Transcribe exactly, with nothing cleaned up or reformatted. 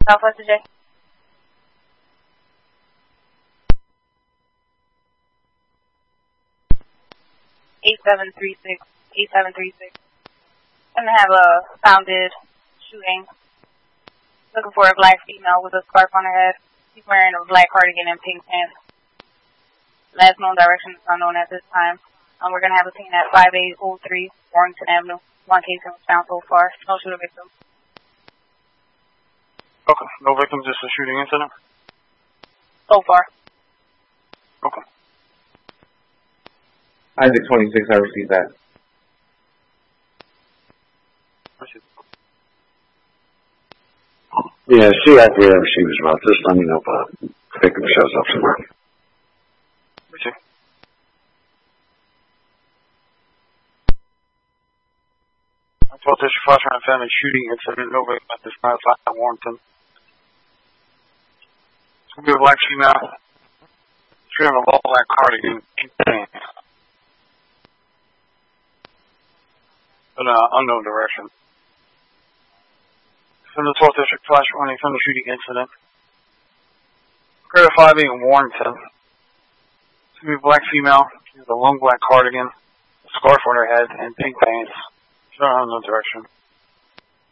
Southwest J. eight seven three six, eight seven three six. And they have a founded shooting. Looking for a black female with a scarf on her head. She's wearing a black cardigan and pink pants. Last known direction is unknown at this time. Um, we're going to have a scene at five eight zero three Warrington Avenue. One case was found so far. No shooter victim. Okay. No victims, just a shooting incident? So far. Okay. Isaac twenty-six, I received that. Yeah, see that wherever she was about. Just let me know if a victim shows up somewhere. Okay. I thought this foster and family shooting incident. No victim at this time. At Warrington. It's going to be a black female. She's wearing a all black cardigan. In an uh, unknown direction. From the twelfth District Flash warning from the shooting incident. Credit five eight in Warrington. It's going to be a black female. She has a long black cardigan, a scarf on her head, and pink pants. She's in an unknown direction.